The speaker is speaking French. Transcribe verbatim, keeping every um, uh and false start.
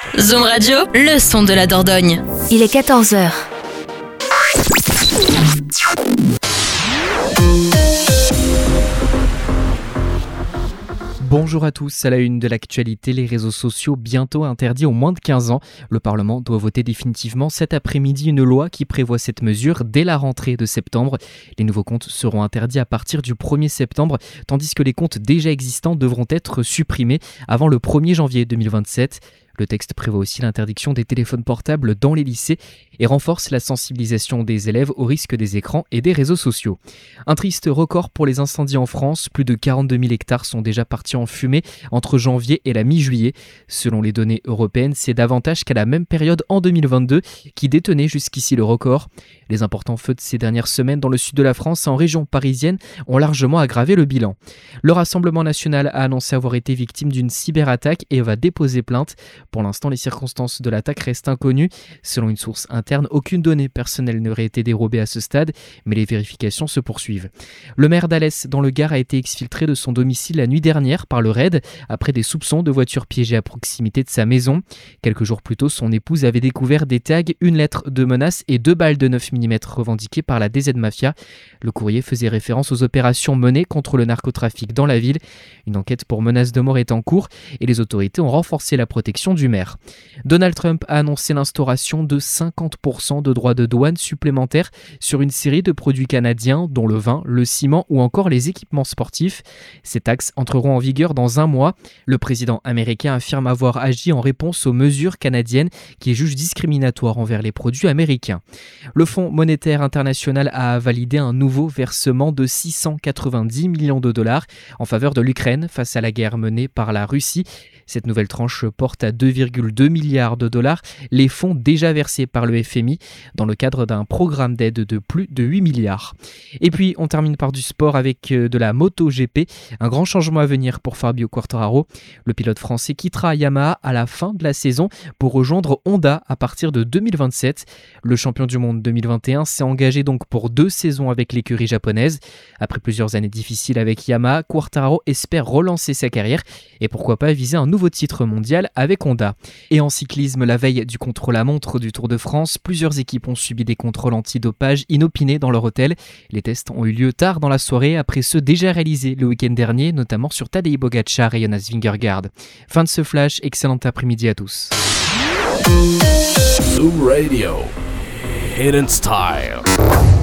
Zoom Radio, le son de la Dordogne. Il est quatorze heures. Bonjour à tous, à la une de l'actualité, les réseaux sociaux bientôt interdits aux moins de quinze ans. Le Parlement doit voter définitivement cet après-midi une loi qui prévoit cette mesure dès la rentrée de septembre. Les nouveaux comptes seront interdits à partir du premier septembre, tandis que les comptes déjà existants devront être supprimés avant le premier janvier deux mille vingt-sept. Le texte prévoit aussi l'interdiction des téléphones portables dans les lycées et renforce la sensibilisation des élèves au risque des écrans et des réseaux sociaux. Un triste record pour les incendies en France. Plus de quarante-deux mille hectares sont déjà partis en fumée entre janvier et la mi-juillet. Selon les données européennes, c'est davantage qu'à la même période en deux mille vingt-deux qui détenait jusqu'ici le record. Les importants feux de ces dernières semaines dans le sud de la France et en région parisienne ont largement aggravé le bilan. Le Rassemblement national a annoncé avoir été victime d'une cyberattaque et va déposer plainte. Pour l'instant, les circonstances de l'attaque restent inconnues. Selon une source interne, aucune donnée personnelle n'aurait été dérobée à ce stade, mais les vérifications se poursuivent. Le maire d'Alès, dans le Gard, a été exfiltré de son domicile la nuit dernière par le R A I D après des soupçons de voitures piégées à proximité de sa maison. Quelques jours plus tôt, son épouse avait découvert des tags, une lettre de menace et deux balles de neuf millimètres revendiquées par la D Z Mafia. Le courrier faisait référence aux opérations menées contre le narcotrafic dans la ville. Une enquête pour menace de mort est en cours et les autorités ont renforcé la protection du maire. Donald Trump a annoncé l'instauration de cinquante pour cent de droits de douane supplémentaires sur une série de produits canadiens, dont le vin, le ciment ou encore les équipements sportifs. Ces taxes entreront en vigueur dans un mois. Le président américain affirme avoir agi en réponse aux mesures canadiennes qu'il juge discriminatoires envers les produits américains. Le Fonds monétaire international a validé un nouveau versement de six cent quatre-vingt-dix millions de dollars en faveur de l'Ukraine face à la guerre menée par la Russie. Cette nouvelle tranche porte à deux virgule deux milliards de dollars les fonds déjà versés par le F M I dans le cadre d'un programme d'aide de plus de huit milliards. Et puis on termine par du sport avec de la MotoGP, un grand changement à venir pour Fabio Quartararo. Le pilote français quittera Yamaha à la fin de la saison pour rejoindre Honda à partir de deux mille vingt-sept. Le champion du monde deux mille vingt et un s'est engagé donc pour deux saisons avec l'écurie japonaise. Après plusieurs années difficiles avec Yamaha, Quartararo espère relancer sa carrière et pourquoi pas viser un nouveau titre mondial avec Honda. Et en cyclisme, la veille du contre-la-montre du Tour de France, plusieurs équipes ont subi des contrôles antidopage inopinés dans leur hôtel. Les tests ont eu lieu tard dans la soirée après ceux déjà réalisés le week-end dernier, notamment sur Tadej Pogačar et Jonas Vingegaard. Fin de ce flash, excellent après-midi à tous. Zoom Radio, Hidden Style.